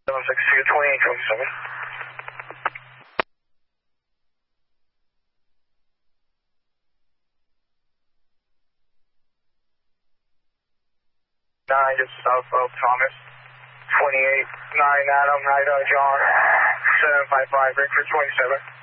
762 2827. 9 just south of Thomas. 28 9 Adam, Ida John. 755 Breakfast 27.